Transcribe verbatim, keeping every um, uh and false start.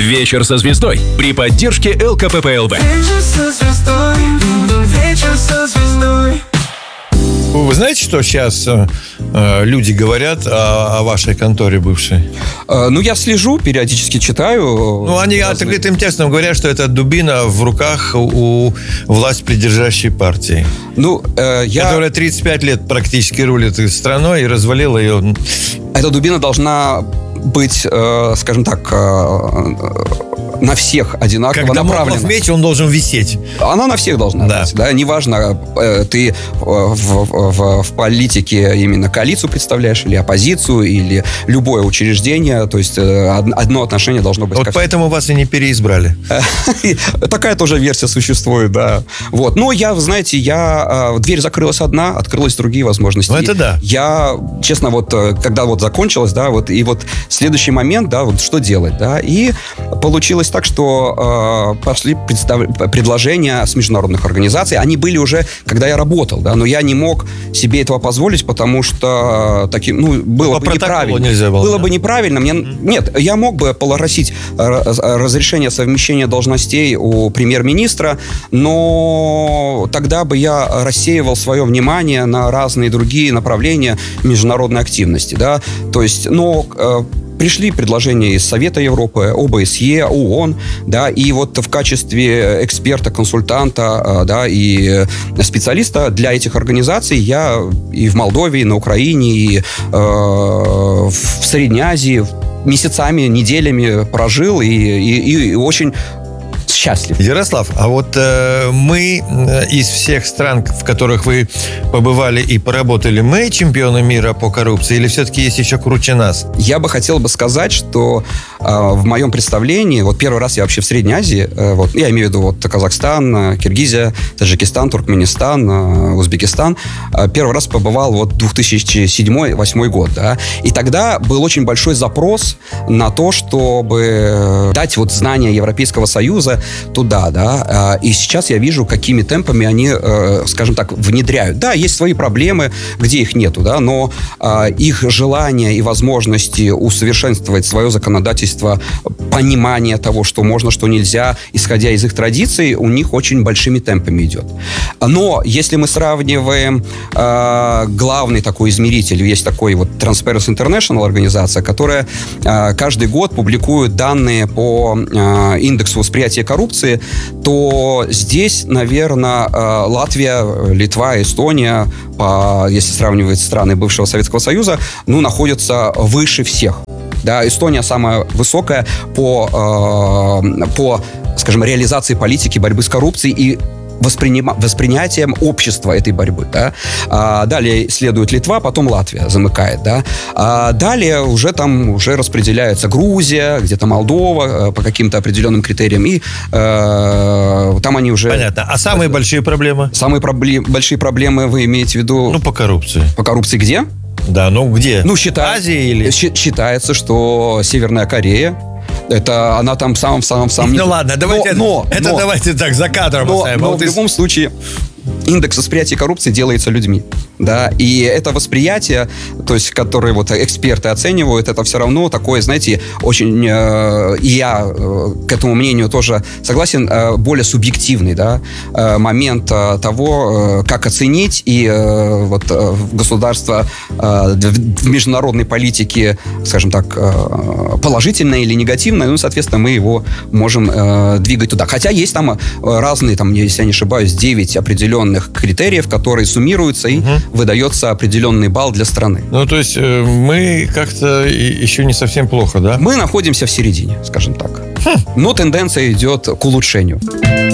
Вечер со звездой при поддержке эл ка пэ пэ эл вэ. Вечер со звездой, вечер со звездой. Вы знаете, что сейчас э, люди говорят о, о вашей конторе бывшей? Э, ну, я слежу, периодически читаю. Ну, они разные... открытым текстом говорят, что это дубина в руках у власть придержащей партии. Ну, э, я... Которая тридцать пять лет практически рулит страной и развалила ее. Эта дубина должна быть, э, скажем так, э, на всех одинаково Когда направлена. Когда меч, он должен висеть. Она на всех должна да. быть. Да? Неважно, э, ты в, в, в политике именно коалицию представляешь, или оппозицию, или любое учреждение. То есть э, одно отношение должно быть. Вот поэтому вас и не переизбрали. Такая тоже версия существует, да. Вот. Но я, знаете, я... Дверь закрылась одна, открылась другие возможности. Ну, это да. Я, честно, вот, когда вот закончилось, да, вот, и вот следующий момент, да, вот что делать, да, и получилось так, что э, пошли представ... предложения с международных организаций. Они были уже, когда я работал, да, но я не мог себе этого позволить, потому что таким, ну, было По бы неправильно. Нельзя было, было да. бы неправильно. Мне... Mm-hmm. Нет, я мог бы попросить разрешение совмещения должностей у премьер-министра, но тогда бы я рассеивал свое внимание на разные другие направления международной активности, да, то есть, но... Пришли предложения из Совета Европы, о бэ эс е, ООН, да, и вот в качестве эксперта, консультанта, да, и специалиста для этих организаций я и в Молдове, и на Украине, и э, в Средней Азии месяцами, неделями прожил, и, и, и очень счастлив. Ярослав, а вот э, мы из всех стран, в которых вы побывали и поработали, мы чемпионы мира по коррупции или все-таки есть еще круче нас? Я бы хотел бы сказать, что э, в моем представлении, вот первый раз я вообще в Средней Азии, э, вот, я имею в виду вот, Казахстан, Киргизия, Таджикистан, Туркменистан, э, Узбекистан, э, первый раз побывал вот две тысячи седьмой - две тысячи восьмой год, да, и тогда был очень большой запрос на то, чтобы дать вот знания Европейского Союза туда, да, и сейчас я вижу, какими темпами они, скажем так, внедряют. Да, есть свои проблемы, где их нету, да, но их желание и возможности усовершенствовать свое законодательство, понимание того, что можно, что нельзя, исходя из их традиций, у них очень большими темпами идет. Но если мы сравниваем главный такой измеритель, есть такой вот Transparency International организация, которая каждый год публикует данные по индексу восприятия коррупции, то здесь, наверное, Латвия, Литва, Эстония, по, если сравнивать страны бывшего Советского Союза, ну, находятся выше всех. Да, Эстония самая высокая по, по, скажем, реализации политики борьбы с коррупцией и Воспринима... воспринятием общества этой борьбы, да. А далее следует Литва, потом Латвия замыкает, да. А далее уже там уже распределяется Грузия, где-то Молдова по каким-то определенным критериям, и э, там они уже... Понятно. А самые большие проблемы? Самые проблем... большие проблемы вы имеете в виду... Ну, по коррупции. По коррупции где? Да, ну где? Ну, считай... Азия или... Считается, что Северная Корея, это она там в самом-самом-самом... Ну ладно, давайте, но, но, это но, давайте так за кадром но, оставим. Но а вот в из... любом случае индекс восприятия коррупции делается людьми, да, и это восприятие, то есть, которое вот эксперты оценивают, это все равно такое, знаете, очень, э, и я э, к этому мнению тоже согласен, э, более субъективный, да, э, момент э, того, э, как оценить, и э, вот э, государство э, в международной политике, скажем так, э, положительное или негативное, ну, соответственно, мы его можем э, двигать туда. Хотя есть там разные, там, если я не ошибаюсь, девять определенных критериев, которые суммируются, и угу. выдается определенный балл для страны. Ну, то есть э, мы как-то еще не совсем плохо, да? Мы находимся в середине, скажем так. Хм. Но тенденция идет к улучшению.